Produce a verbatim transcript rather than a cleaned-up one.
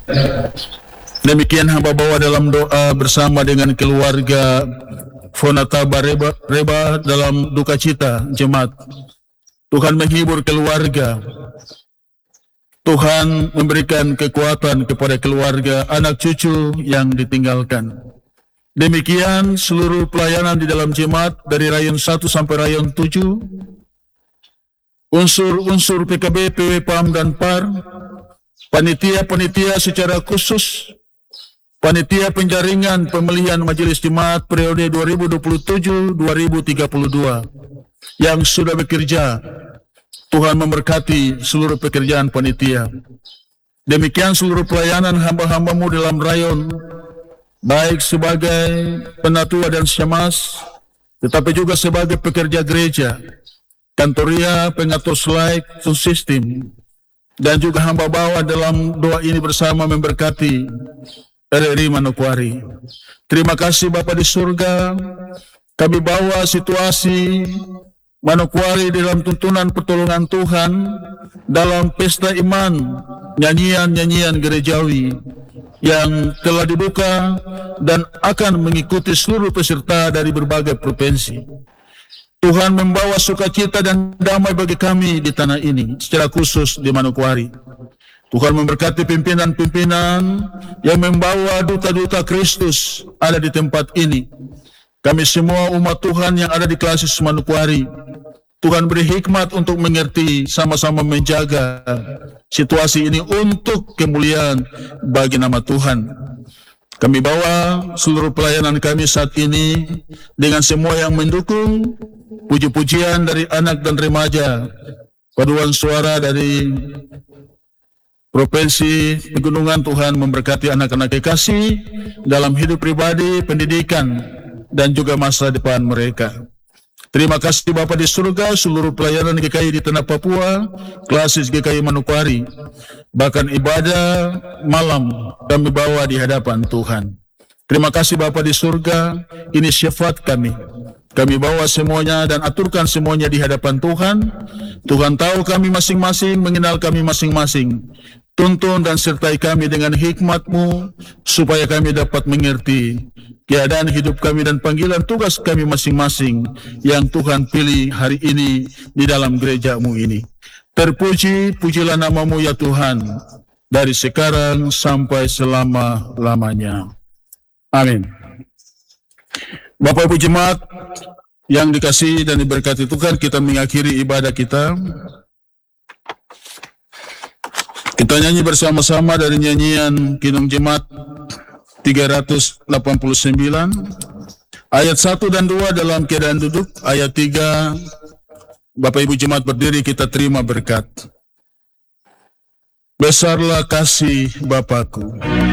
Demikian hamba bawa dalam doa bersama dengan keluarga Fonataba Reba, Reba dalam duka cita jemaat. Tuhan menghibur keluarga. Tuhan memberikan kekuatan kepada keluarga, anak cucu yang ditinggalkan. Demikian seluruh pelayanan di dalam jemaat dari rayon satu sampai rayon tujuh. Unsur-unsur P K B, P W P A M dan P A R, panitia-panitia secara khusus, panitia penjaringan pemilihan majelis jemaat periode dua ribu dua puluh tujuh dua ribu tiga puluh dua yang sudah bekerja. Tuhan memberkati seluruh pekerjaan panitia. Demikian seluruh pelayanan hamba-hambamu dalam rayon, baik sebagai penatua dan syamas, tetapi juga sebagai pekerja gereja, kantoria, pengatur slide, sound system, dan juga hamba bawa dalam doa ini bersama memberkati R R I Manokwari. Terima kasih Bapa di surga, kami bawa situasi Manokwari dalam tuntunan pertolongan Tuhan, dalam pesta iman, nyanyian-nyanyian gerejawi yang telah dibuka dan akan mengikuti seluruh peserta dari berbagai provinsi. Tuhan membawa sukacita dan damai bagi kami di tanah ini, secara khusus di Manokwari. Tuhan memberkati pimpinan-pimpinan yang membawa duta-duta Kristus ada di tempat ini. Kami semua umat Tuhan yang ada di Klasis Manokwari, Tuhan beri hikmat untuk mengerti, sama-sama menjaga situasi ini untuk kemuliaan bagi nama Tuhan. Kami bawa seluruh pelayanan kami saat ini dengan semua yang mendukung, puji-pujian dari anak dan remaja, paduan suara dari Provinsi Pegunungan. Tuhan memberkati anak-anak kekasih dalam hidup pribadi, pendidikan, dan juga masa depan mereka. Terima kasih Bapa di surga, seluruh pelayanan G K I di tanah Papua, Klasis G K I Manokwari, bahkan ibadah malam kami bawa di hadapan Tuhan. Terima kasih Bapa di surga, ini syafaat kami. Kami bawa semuanya dan aturkan semuanya di hadapan Tuhan. Tuhan tahu kami masing-masing, mengenal kami masing-masing. Tuntun dan sertai kami dengan hikmat-Mu, supaya kami dapat mengerti keadaan hidup kami dan panggilan tugas kami masing-masing yang Tuhan pilih hari ini di dalam gereja-Mu ini. Terpuji, pujilah nama-Mu ya Tuhan, dari sekarang sampai selama-lamanya. Amin. Bapak Ibu Jemaat yang dikasihi dan diberkati Tuhan, kita mengakhiri ibadah kita. Kita nyanyi bersama-sama dari nyanyian Kinong Jemaat tiga ratus delapan puluh sembilan, ayat satu dan dua dalam keadaan duduk, ayat tiga, Bapak Ibu Jemaat berdiri, kita terima berkat. Besarlah kasih Bapakku.